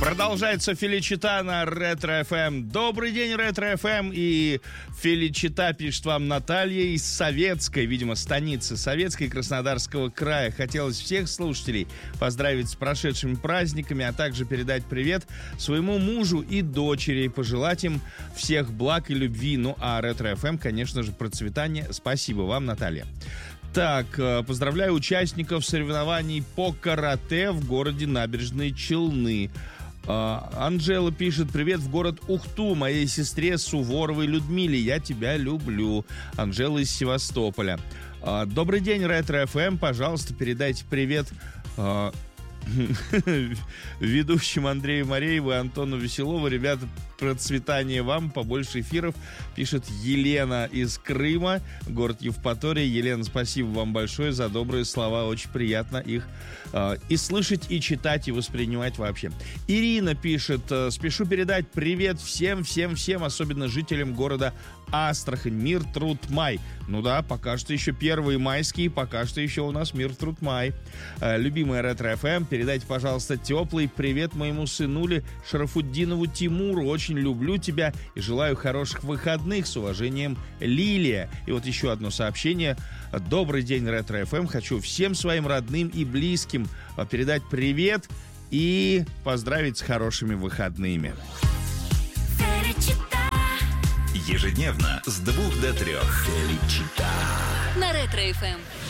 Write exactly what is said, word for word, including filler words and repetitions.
Продолжается Феличита на Ретро эф эм. Добрый день, Ретро эф эм. И Феличита пишет вам Наталья из Советской, видимо, станицы Советской Краснодарского края. Хотелось всех слушателей поздравить с прошедшими праздниками, а также передать привет своему мужу и дочери, пожелать им всех благ и любви. Ну, а Ретро эф эм, конечно же, процветания. Спасибо вам, Наталья. Так, поздравляю участников соревнований по карате в городе Набережные Челны. Анжела пишет: привет в город Ухту моей сестре Суворовой Людмиле. Я тебя люблю. Анжела из Севастополя. Добрый день, Ретро эф эм. Пожалуйста, передайте привет ведущим Андрею Марееву и Антону Веселову. Ребята, процветания вам, побольше эфиров, пишет Елена из Крыма, город Евпатория. Елена, спасибо вам большое за добрые слова, очень приятно их э, и слышать, и читать, и воспринимать вообще. Ирина пишет: спешу передать привет всем, всем, всем, особенно жителям города Астрахань. Мир, труд, май. Ну да, пока что еще первые майские, пока что еще у нас мир, труд, май. Э, любимая Ретро эф эм, передайте, пожалуйста, теплый привет моему сынуле Шарафуддинову Тимуру. Очень люблю тебя и желаю хороших выходных. С уважением, Лилия. И вот еще одно сообщение. Добрый день, Ретро эф эм. Хочу всем своим родным и близким передать привет и поздравить с хорошими выходными. Ежедневно с двух до трех. Феличита. На Ретро эф эм.